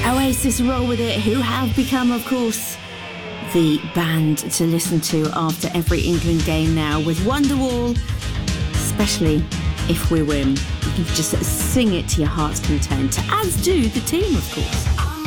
Oasis Roll With It, who have become, of course, the band to listen to after every England game now, with Wonderwall, especially if we win. You can just sing it to your heart's content, as do the team, of course.